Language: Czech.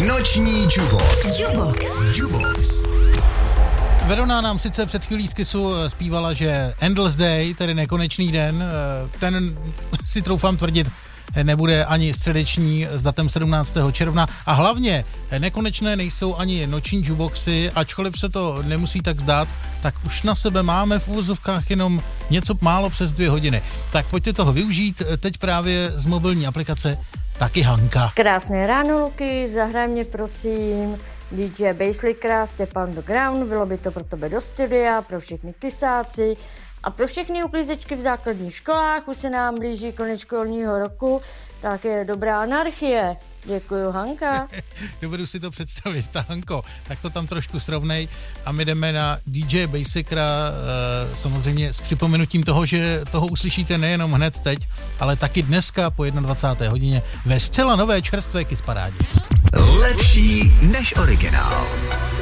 Noční Jubox. Verona nám sice před chvílí z Kissu zpívala, že Endless Day, tedy nekonečný den, ten si troufám tvrdit, nebude ani středeční s datem 17. června a hlavně nekonečné nejsou ani noční juboxy, ačkoliv se to nemusí tak zdát, tak už na sebe máme v úvozovkách jenom něco málo přes 2 hodiny. Tak pojďte toho využít, teď právě z mobilní aplikace Taky Hanka. Krásné ráno, Luky, zahraj mě prosím DJ Basslickera, Step on the Ground, bylo by to pro tebe do studia, pro všechny kysáci a pro všechny uklízečky v základních školách, už se nám blíží konec školního roku, tak je dobrá anarchie. Děkuju, Hanka. Dovedu si to představit, ta Hanko, tak to tam trošku srovnej a my jdeme na DJ Basslickera, samozřejmě s připomenutím toho, že toho uslyšíte nejenom hned teď, ale taky dneska po 21. hodině ve zcela nové čerstvé Kiss parádě. Lepší než originál.